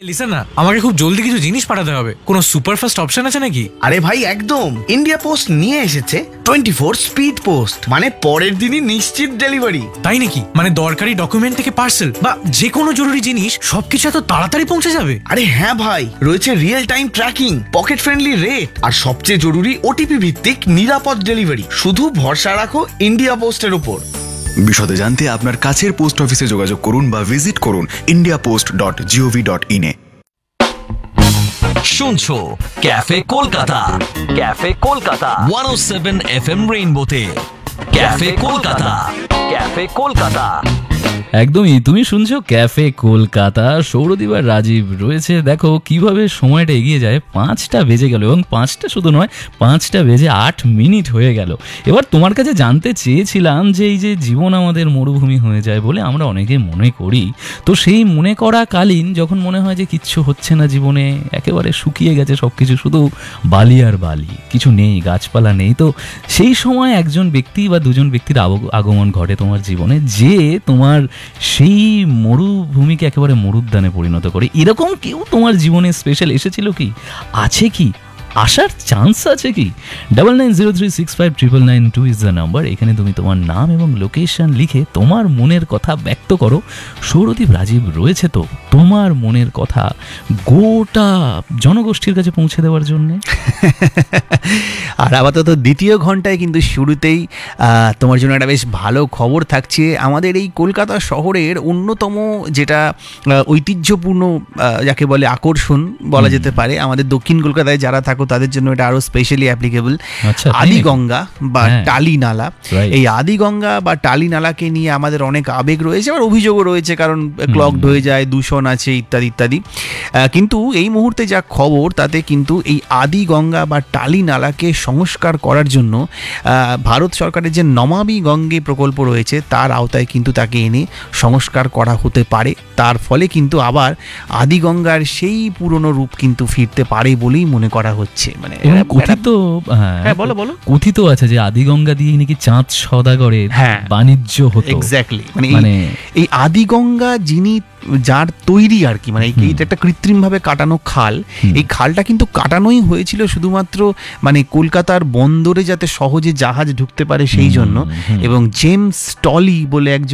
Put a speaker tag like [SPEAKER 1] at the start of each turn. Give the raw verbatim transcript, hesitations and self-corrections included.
[SPEAKER 1] Listen না, আমাকে খুব জলদি কিছু জিনিস পাঠাতে হবে, কোনো সুপারফাস্ট অপশন আছে নাকি?
[SPEAKER 2] আরে ভাই একদম, ইন্ডিয়া পোস্ট নিয়ে এসেছে টোয়েন্টি ফোর স্পিড পোস্ট, মানে পরের দিনই নিশ্চিত ডেলিভারি।
[SPEAKER 1] তাই নাকি? মানে দরকারি ডকুমেন্ট থেকে পার্সেল বা যে কোনো জরুরি জিনিস সবকিছু এত তাড়াতাড়ি পৌঁছে যাবে?
[SPEAKER 2] আরে হ্যাঁ ভাই, রয়েছে real time tracking, pocket friendly rate আর সবচেয়ে জরুরি ওটিপি ভিত্তিক নিরাপদ ডেলিভারি। শুধু ভরসা রাখো ইন্ডিয়া পোস্টের উপর।
[SPEAKER 3] বিশদে জানতে আপনার কাছের পোস্ট অফিসে যোগাযোগ করুন বা ভিজিট করুন India post dot gov dot in a.
[SPEAKER 4] শুনছো ক্যাফে কলকাতা, ক্যাফে কলকাতা একশো সাত F M রেইনবোতে। Cafe Kolkata, cafe Kolkata.
[SPEAKER 5] একদমই, তুমি শুনছো ক্যাফে কলকাতা। সৌরদীপ আর রাজীব রয়েছে। দেখো কিভাবে সময়টা এগিয়ে যায়, পাঁচটা বেজে গেল এবং পাঁচটা শুধু নয়, পাঁচটা বেজে আট মিনিট হয়ে গেল। এবার তোমার কাছে জানতে চেয়েছিলাম যে এই যে জীবন আমাদের মরুভূমি হয়ে যায় বলে আমরা অনেকে মনে করি, তো সেই মনে করা কালীন যখন মনে হয় যে কিচ্ছু হচ্ছে না জীবনে, একেবারে শুকিয়ে গেছে সব কিছু, শুধু বালি আর বালি, কিছু নেই, গাছপালা নেই, তো সেই সময় একজন ব্যক্তি বা দুজন ব্যক্তির আগমন ঘটে তোমার জীবনে, যে তোমার সেই মরুভূমিকে একেবারে মরুদ্যানে পরিণত করে। এরকম কেউ তোমার জীবনে স্পেশাল এসেছিল কি, আছে কি, আসার চান্স আছে কি? Double nine zero three six five triple nine two is the number. এখানে তুমি তোমার নাম এবং লোকেশন লিখে তোমার মনের কথা ব্যক্ত করো। সৌরদীপ রাজীব রয়েছে তো তোমার মনের কথা গোটা জনগোষ্ঠীর কাছে পৌঁছে দেওয়ার জন্যে।
[SPEAKER 6] আর আপাতত দ্বিতীয় ঘন্টায় কিন্তু শুরুতেই তোমার জন্য একটা বেশ ভালো খবর থাকছে। আমাদের এই কলকাতা শহরের অন্যতম যেটা ঐতিহ্যপূর্ণ যাকে বলে আকর্ষণ বলা যেতে পারে, আমাদের দক্ষিণ কলকাতায় যারা থাকো তাদের জন্য এটা আরো স্পেশালি অ্যাপ্লিকেবল। আদিগঙ্গা বা টালি নালা, এই আদিগঙ্গা বা টালি নালাকে নিয়ে আমাদের অনেক আবেগ রয়েছে, আর অভিযোগও রয়েছে, কারণ ক্লগড হয়ে যায়, দূষণ আছে ইত্যাদি ইত্যাদি। কিন্তু এই মুহূর্তে যা খবর তাতে কিন্তু এই আদিগঙ্গা বা টালি নালাকে সংস্কার করার জন্য ভারত সরকারের যে নমামি গঙ্গে প্রকল্প রয়েছে তার আওতায় কিন্তু তাকে এনে সংস্কার করা হতে পারে। তার ফলে কিন্তু আবার আদিগঙ্গার সেই পুরনো রূপ কিন্তু ফিরতে পারে বলেই মনে করা হচ্ছে। মানে
[SPEAKER 5] কথিত, হ্যাঁ বলো বলো, কথিত আছে যে আদিগঙ্গা দিয়ে নাকি চাঁদ সওদাগরের বাণিজ্য হতো।
[SPEAKER 6] এক্স্যাক্টলি, মানে এই আদিগঙ্গা যিনি যার তৈরি আর কি, মানে এইটা একটা কৃত্রিম ভাবে কাটানো খাল। এই খালটা কিন্তু কাটানোই হয়েছিল শুধুমাত্র মানে কলকাতার বন্দরে যাতে সহজে জাহাজ ঢুকতে পারে সেই জন্য। এবং জেমস টলি বলে একজন